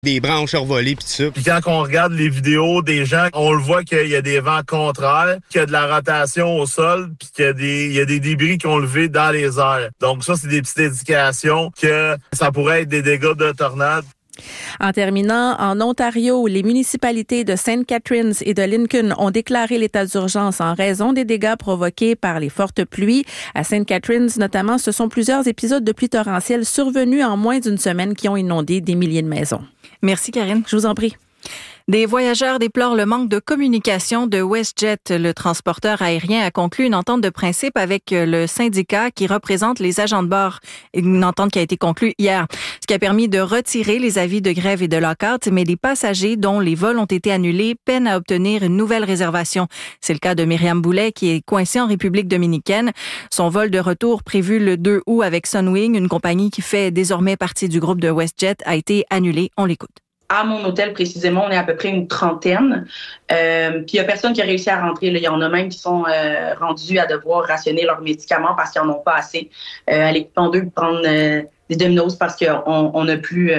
des branches revolées puis tout ça. Puis quand on regarde les vidéos des gens, on le voit qu'il y a des vents contraires, qu'il y a de la rotation au sol, puis qu'il y a des débris qui ont levé dans les airs. Donc ça, c'est des petites indications que ça pourrait être des dégâts de tornade. En terminant, en Ontario, les municipalités de St. Catharines et de Lincoln ont déclaré l'état d'urgence en raison des dégâts provoqués par les fortes pluies. À St. Catharines, notamment, ce sont plusieurs épisodes de pluie torrentielle survenus en moins d'une semaine qui ont inondé des milliers de maisons. Merci, Karine. Je vous en prie. Des voyageurs déplorent le manque de communication de WestJet. Le transporteur aérien a conclu une entente de principe avec le syndicat qui représente les agents de bord. Une entente qui a été conclue hier, ce qui a permis de retirer les avis de grève et de lock-out, mais les passagers dont les vols ont été annulés peinent à obtenir une nouvelle réservation. C'est le cas de Myriam Boulet qui est coincée en République dominicaine. Son vol de retour prévu le 2 août avec Sunwing, une compagnie qui fait désormais partie du groupe de WestJet, a été annulé. On l'écoute. À mon hôtel, précisément, on est à peu près une trentaine. Puis il n'y a personne qui a réussi à rentrer. Il y en a même qui sont rendus à devoir rationner leurs médicaments parce qu'ils n'en ont pas assez. Aller en deux prendre des Domino's parce qu'on n'a plus...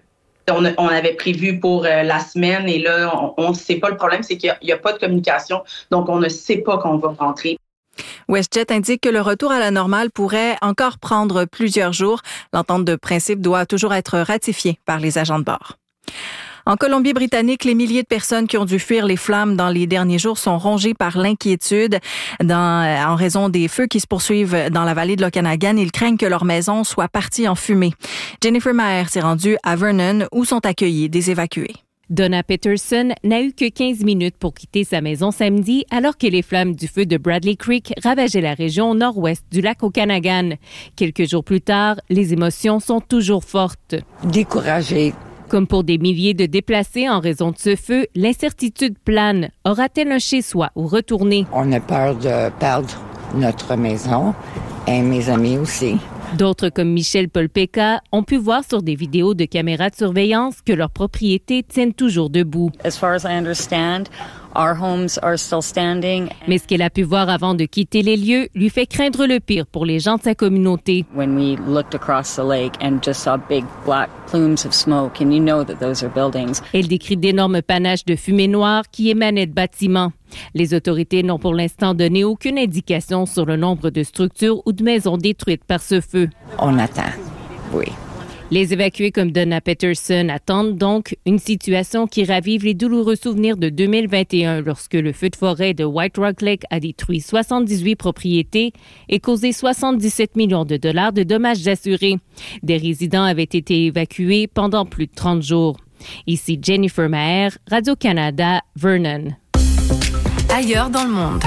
on avait prévu pour la semaine et là, on ne sait pas. Le problème, c'est qu'il n'y a pas de communication. Donc, on ne sait pas qu'on va rentrer. WestJet indique que le retour à la normale pourrait encore prendre plusieurs jours. L'entente de principe doit toujours être ratifiée par les agents de bord. En Colombie-Britannique, les milliers de personnes qui ont dû fuir les flammes dans les derniers jours sont rongées par l'inquiétude en raison des feux qui se poursuivent dans la vallée de l'Okanagan. Ils craignent que leur maison soit partie en fumée. Jennifer Maher s'est rendue à Vernon où sont accueillis des évacués. Donna Peterson n'a eu que 15 minutes pour quitter sa maison samedi alors que les flammes du feu de Bradley Creek ravageaient la région nord-ouest du lac Okanagan. Quelques jours plus tard, les émotions sont toujours fortes. Découragée. Comme pour des milliers de déplacés en raison de ce feu, l'incertitude plane. Aura-t-elle un chez-soi ou retourner? On a peur de perdre notre maison et mes amis aussi. D'autres, comme Michel Polpeca, ont pu voir sur des vidéos de caméras de surveillance que leurs propriétés tiennent toujours debout. As far as I understand, our homes are still standing. Mais ce qu'elle a pu voir avant de quitter les lieux lui fait craindre le pire pour les gens de sa communauté. When we looked across the lake and just saw big black plumes of smoke, and you know that those are buildings. Elle décrit d'énormes panaches de fumée noire qui émanaient de bâtiments. Les autorités n'ont pour l'instant donné aucune indication sur le nombre de structures ou de maisons détruites par ce feu. On attend, oui. Les évacués comme Donna Peterson attendent donc une situation qui ravive les douloureux souvenirs de 2021 lorsque le feu de forêt de White Rock Lake a détruit 78 propriétés et causé 77 millions de dollars de dommages assurés. Des résidents avaient été évacués pendant plus de 30 jours. Ici Jennifer Maher, Radio-Canada, Vernon. Ailleurs dans le monde.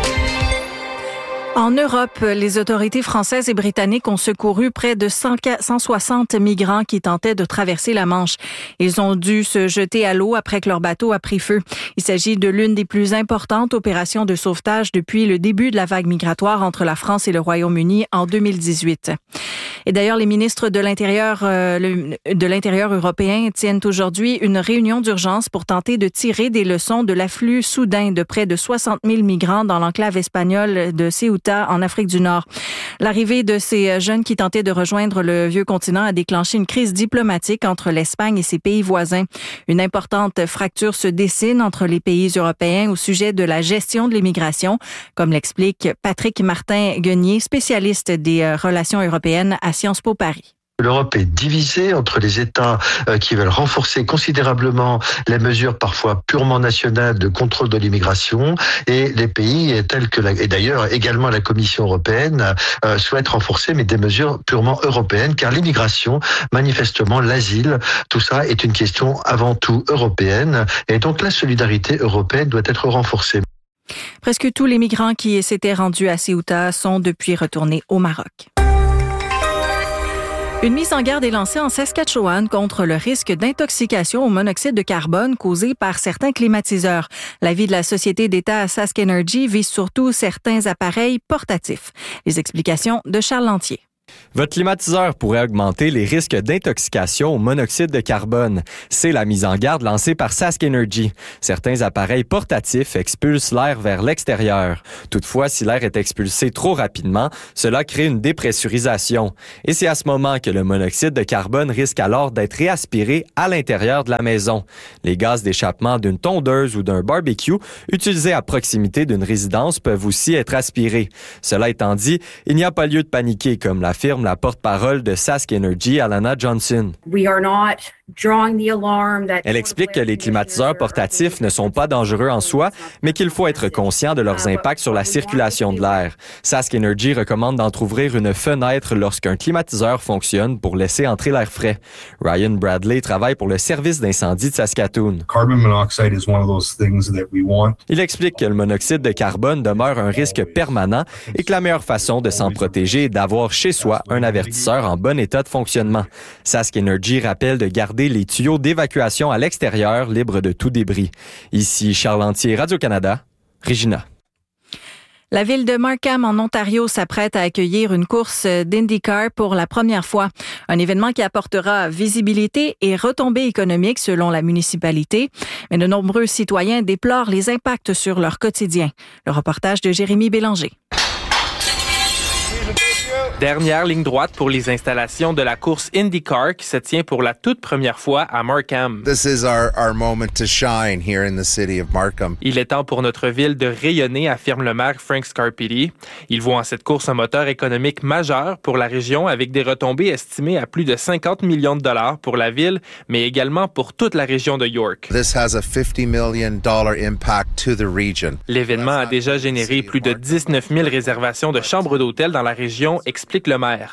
En Europe, les autorités françaises et britanniques ont secouru près de 160 migrants qui tentaient de traverser la Manche. Ils ont dû se jeter à l'eau après que leur bateau a pris feu. Il s'agit de l'une des plus importantes opérations de sauvetage depuis le début de la vague migratoire entre la France et le Royaume-Uni en 2018. Et d'ailleurs, les ministres de l'Intérieur européens tiennent aujourd'hui une réunion d'urgence pour tenter de tirer des leçons de l'afflux soudain de près de 60 000 migrants dans l'enclave espagnole de Ceuta en Afrique du Nord. L'arrivée de ces jeunes qui tentaient de rejoindre le vieux continent a déclenché une crise diplomatique entre l'Espagne et ses pays voisins. Une importante fracture se dessine entre les pays européens au sujet de la gestion de l'immigration, comme l'explique Patrick Martin-Guenier, spécialiste des relations européennes à Sciences Po Paris. L'Europe est divisée entre les États qui veulent renforcer considérablement les mesures parfois purement nationales de contrôle de l'immigration et les pays tels que et d'ailleurs également la Commission européenne souhaite renforcer mais des mesures purement européennes car l'immigration, manifestement l'asile, tout ça est une question avant tout européenne et donc la solidarité européenne doit être renforcée. Presque tous les migrants qui s'étaient rendus à Ceuta sont depuis retournés au Maroc. Une mise en garde est lancée en Saskatchewan contre le risque d'intoxication au monoxyde de carbone causé par certains climatiseurs. L'avis de la société d'État Sask Energy vise surtout certains appareils portatifs. Les explications de Charles Lantier. Votre climatiseur pourrait augmenter les risques d'intoxication au monoxyde de carbone. C'est la mise en garde lancée par Sask Energy. Certains appareils portatifs expulsent l'air vers l'extérieur. Toutefois, si l'air est expulsé trop rapidement, cela crée une dépressurisation. Et c'est à ce moment que le monoxyde de carbone risque alors d'être réaspiré à l'intérieur de la maison. Les gaz d'échappement d'une tondeuse ou d'un barbecue utilisés à proximité d'une résidence peuvent aussi être aspirés. Cela étant dit, il n'y a pas lieu de paniquer, comme l'affirme la porte-parole de Sask Energy, Alana Johnson. Elle explique que les climatiseurs portatifs ne sont pas dangereux en soi, mais qu'il faut être conscient de leurs impacts sur la circulation de l'air. Sask Energy recommande d'entrouvrir une fenêtre lorsqu'un climatiseur fonctionne pour laisser entrer l'air frais. Ryan Bradley travaille pour le service d'incendie de Saskatoon. Il explique que le monoxyde de carbone demeure un risque permanent et que la meilleure façon de s'en protéger est d'avoir chez soi un avertisseur en bon état de fonctionnement. Sask Energy rappelle de garder les tuyaux d'évacuation à l'extérieur libres de tout débris. Ici Charles Lantier, Radio-Canada, Regina. La ville de Markham, en Ontario, s'apprête à accueillir une course d'IndyCar pour la première fois. Un événement qui apportera visibilité et retombées économiques selon la municipalité. Mais de nombreux citoyens déplorent les impacts sur leur quotidien. Le reportage de Jérémy Bélanger. Dernière ligne droite pour les installations de la course IndyCar qui se tient pour la toute première fois à Markham. This is our moment to shine here in the city of Markham. Il est temps pour notre ville de rayonner, affirme le maire Frank Scarpitti. Il voit en cette course un moteur économique majeur pour la région avec des retombées estimées à plus de 50 millions de dollars pour la ville, mais également pour toute la région de York. This has a $50 million impact to the region. L'événement a déjà généré plus de 19 000 réservations de chambres d'hôtel dans la région, explique le maire.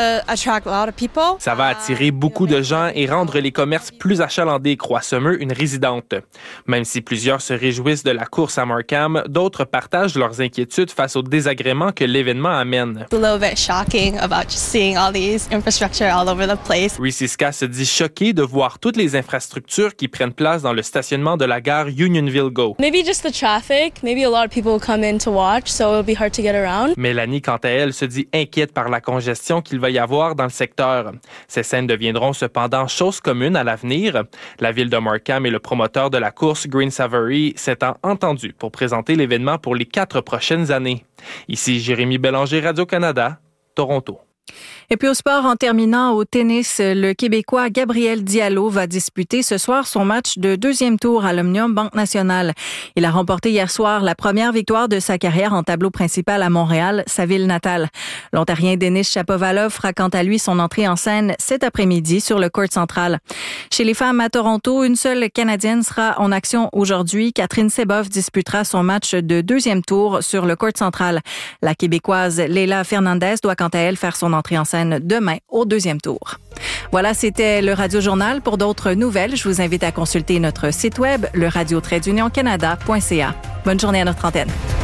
Ça va attirer beaucoup de gens et rendre les commerces plus achalandés, croit Sommer, une résidente. Même si plusieurs se réjouissent de la course à Markham, d'autres partagent leurs inquiétudes face aux désagréments que l'événement amène. Rissiska se dit choqué de voir toutes les infrastructures qui prennent place dans le stationnement de la gare Unionville-Go. Mélanie, quant à elle, se dit inquiète par la congestion qu'il va y avoir dans le secteur. Ces scènes deviendront cependant chose commune à l'avenir. La ville de Markham et le promoteur de la course, Green Savory, s'étant entendus pour présenter l'événement pour les 4 prochaines années. Ici Jérémy Bélanger, Radio-Canada, Toronto. Et puis au sport, en terminant au tennis, le Québécois Gabriel Diallo va disputer ce soir son match de 2e tour à l'Omnium Banque Nationale. Il a remporté hier soir la première victoire de sa carrière en tableau principal à Montréal, sa ville natale. L'Ontarien Denis Shapovalov fera quant à lui son entrée en scène cet après-midi sur le court central. Chez les femmes à Toronto, une seule Canadienne sera en action aujourd'hui. Catherine Seboff disputera son match de 2e tour sur le court central. La Québécoise Leila Fernandez doit quant à elle faire son entrée en scène demain au 2e tour. Voilà, c'était le Radio Journal. Pour d'autres nouvelles, je vous invite à consulter notre site web, le radio-canada.ca. Bonne journée à notre antenne.